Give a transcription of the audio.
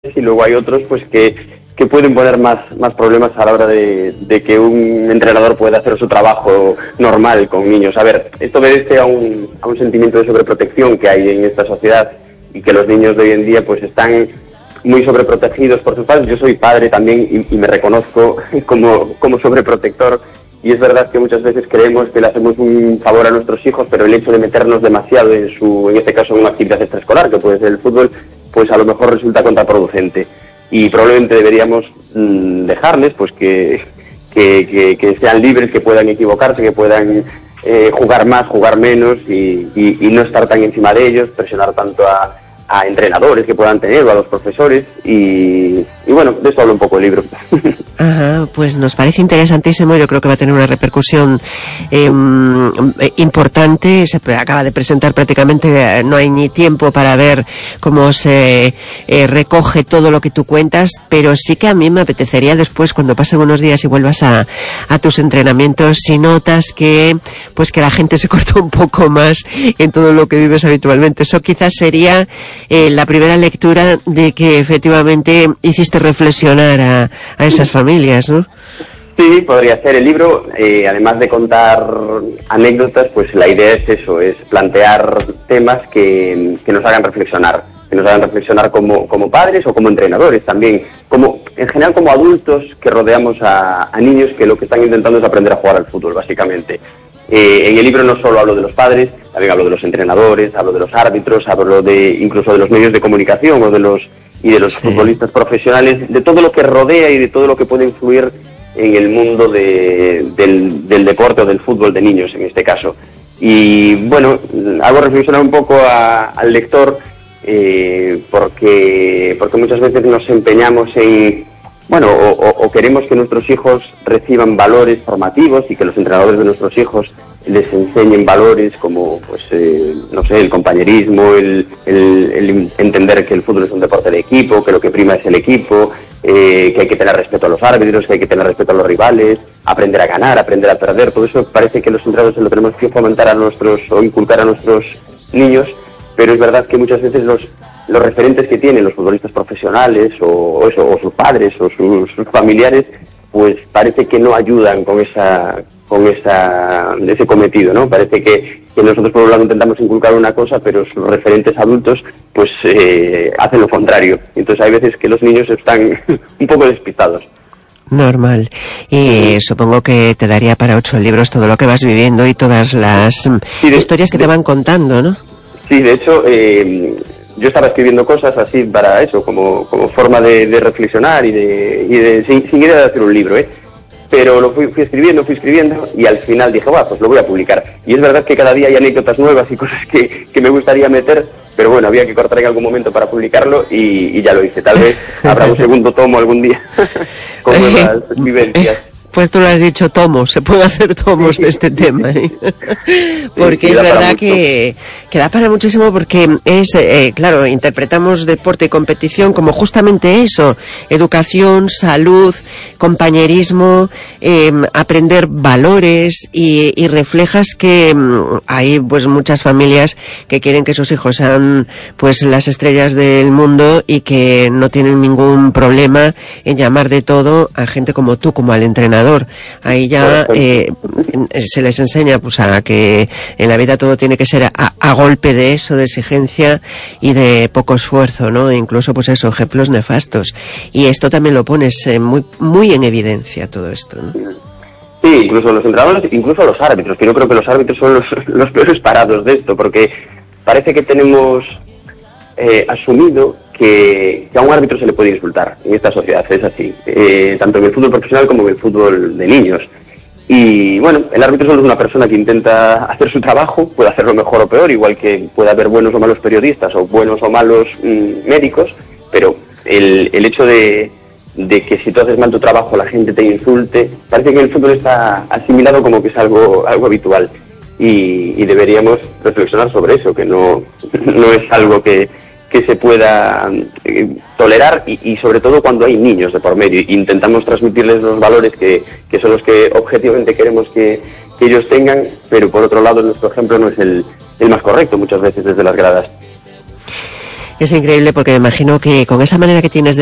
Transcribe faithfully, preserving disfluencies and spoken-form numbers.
y luego hay otros pues que, que pueden poner más, más problemas a la hora de, de que un entrenador pueda hacer su trabajo normal con niños. A ver, esto obedece a un, a un sentimiento de sobreprotección que hay en esta sociedad y que los niños de hoy en día pues están muy sobreprotegidos por sus padres. Yo soy padre también y, y me reconozco como, como sobreprotector, y es verdad que muchas veces creemos que le hacemos un favor a nuestros hijos, pero el hecho de meternos demasiado en su, en este caso en una actividad extraescolar, que puede ser el fútbol, pues a lo mejor resulta contraproducente. Y probablemente deberíamos mmm, dejarles pues que, que, que, que sean libres, que puedan equivocarse, que puedan eh, jugar más, jugar menos y, y, y no estar tan encima de ellos, presionar tanto a, a entrenadores que puedan tener o a los profesores y, y bueno, de eso habla un poco el libro. Ajá, pues nos parece interesantísimo. Yo creo que va a tener una repercusión eh, importante. Se acaba de presentar prácticamente, no hay ni tiempo para ver cómo se eh, recoge todo lo que tú cuentas, pero sí que a mí me apetecería después, cuando pasen unos días y vuelvas a, a tus entrenamientos, si notas que pues que la gente se cortó un poco más en todo lo que vives habitualmente. Eso quizás sería eh, la primera lectura de que efectivamente hiciste reflexionar a, a esas familias, ¿no? Sí, podría ser. El libro, eh, además de contar anécdotas, pues la idea es eso, es plantear temas que, que nos hagan reflexionar, que nos hagan reflexionar como, como padres o como entrenadores también, como en general como adultos que rodeamos a, a niños que lo que están intentando es aprender a jugar al fútbol, básicamente. Eh, en el libro no solo hablo de los padres, también hablo de los entrenadores, hablo de los árbitros, hablo de incluso de los medios de comunicación o de los y de los sí. futbolistas profesionales, de todo lo que rodea y de todo lo que puede influir en el mundo de, del, del deporte o del fútbol de niños, en este caso. Y bueno, hago reflexionar un poco a, al lector eh, porque, porque muchas veces nos empeñamos en, bueno, o, o, o queremos que nuestros hijos reciban valores formativos y que los entrenadores de nuestros hijos les enseñen valores como, pues, eh, no sé, el compañerismo, el, el, el entender que el fútbol es un deporte de equipo, que lo que prima es el equipo, eh, que hay que tener respeto a los árbitros, que hay que tener respeto a los rivales, aprender a ganar, aprender a perder. Todo eso parece que los entrenadores se lo tenemos que fomentar a nuestros, o inculcar a nuestros niños, pero es verdad que muchas veces los, los referentes que tienen los futbolistas profesionales, o, o eso, o sus padres, o sus, sus familiares, pues parece que no ayudan con esa con esa ese cometido, ¿no? Parece que, que nosotros por un lado intentamos inculcar una cosa, pero sus referentes adultos pues eh, hacen lo contrario. Entonces hay veces que los niños están un poco despistados. Normal. Y sí. Supongo que te daría para ocho libros todo lo que vas viviendo y todas las sí, de, historias que de, te van contando, ¿no? Sí, de hecho, eh, yo estaba escribiendo cosas así para eso, como, como forma de, de reflexionar y de, y de sin, sin idea de hacer un libro, ¿eh? Pero lo fui, fui escribiendo, fui escribiendo y al final dije, bueno, pues lo voy a publicar. Y es verdad que cada día hay anécdotas nuevas y cosas que, que me gustaría meter, pero bueno, había que cortar en algún momento para publicarlo y, y ya lo hice. Tal vez habrá un segundo tomo algún día con nuevas vivencias. Pues tú lo has dicho, tomos, se pueden hacer tomos de este tema, ¿eh? Porque sí, es verdad que, que da para muchísimo, porque es, eh, claro, interpretamos deporte y competición como justamente eso, educación, salud, compañerismo, eh, aprender valores y, y reflejas que um, hay pues muchas familias que quieren que sus hijos sean pues las estrellas del mundo y que no tienen ningún problema en llamar de todo a gente como tú, como al entrenador. Ahí ya eh, se les enseña pues a que en la vida todo tiene que ser a, a golpe de eso, de exigencia y de poco esfuerzo, ¿no? E incluso pues eso, ejemplos nefastos. Y esto también lo pones eh, muy muy en evidencia, todo esto, ¿no? Sí, incluso los entrenadores, incluso los árbitros, que yo creo que los árbitros son los, los peores parados de esto, porque parece que tenemos eh, asumido Que, que a un árbitro se le puede insultar en esta sociedad, es así, eh, tanto en el fútbol profesional como en el fútbol de niños. Y bueno, el árbitro solo es una persona que intenta hacer su trabajo, puede hacerlo mejor o peor, igual que puede haber buenos o malos periodistas o buenos o malos mmm, médicos, pero el, el hecho de, de que si tú haces mal tu trabajo la gente te insulte, parece que el fútbol está asimilado como que es algo, algo habitual. Y, y deberíamos reflexionar sobre eso, que no, no es algo que que se pueda eh, tolerar y, y sobre todo cuando hay niños de por medio. Intentamos transmitirles los valores que, que son los que objetivamente queremos que, que ellos tengan, pero por otro lado nuestro ejemplo no es el, el más correcto muchas veces desde las gradas. Es increíble porque me imagino que con esa manera que tienes de